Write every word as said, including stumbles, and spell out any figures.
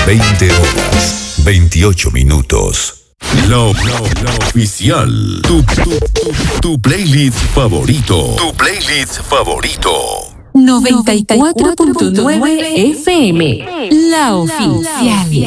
veinte horas, veintiocho minutos. Lo, lo, lo oficial. Tu, tu, tu, tu playlist favorito. Tu playlist favorito. noventa y cuatro punto nueve F M. La oficial.